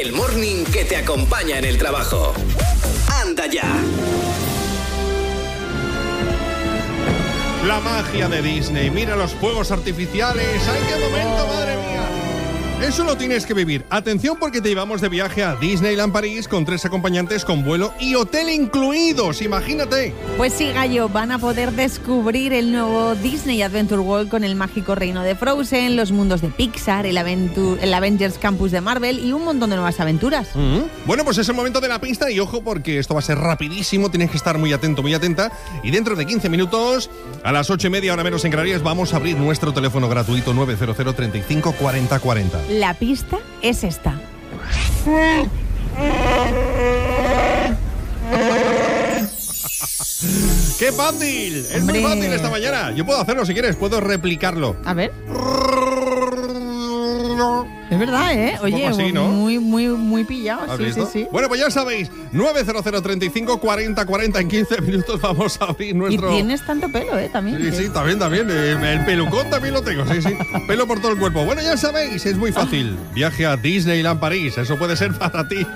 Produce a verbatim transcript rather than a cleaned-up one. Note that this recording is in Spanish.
El morning que te acompaña en el trabajo. ¡Anda ya! La magia de Disney. Mira los fuegos artificiales. ¡Ay, qué momento, madre mía! Eso lo tienes que vivir. Atención, porque te llevamos de viaje a Disneyland París con tres acompañantes con vuelo y hotel incluidos. Imagínate. Pues sí, Gallo, van a poder descubrir el nuevo Disney Adventure World con el mágico reino de Frozen, los mundos de Pixar, el, Aventu- el Avengers Campus de Marvel y un montón de nuevas aventuras. Mm-hmm. Bueno, pues es el momento de la pista y ojo, porque esto va a ser rapidísimo. Tienes que estar muy atento, muy atenta. Y dentro de quince minutos, a las ocho y media, hora menos en Canarias, vamos a abrir nuestro teléfono gratuito nueve cero cero, treinta y cinco, cuarenta, cuarenta. La pista es esta. ¡Qué fácil! Es Hombre. muy fácil esta mañana. Yo puedo hacerlo si quieres, puedo replicarlo. A ver. Es verdad, ¿eh? un Oye, poco así, ¿no? muy, muy, muy pillado. ¿Has Sí, visto? sí, sí. Bueno, pues ya sabéis, nueve cero cero, treinta y cinco, cuarenta, cuarenta. En quince minutos vamos a abrir nuestro... Y tienes tanto pelo, ¿eh? También. Sí, sí, también, también. Eh, El pelucón también lo tengo, sí, sí. Pelo por todo el cuerpo. Bueno, ya sabéis, es muy fácil. Viaje a Disneyland París, eso puede ser para ti.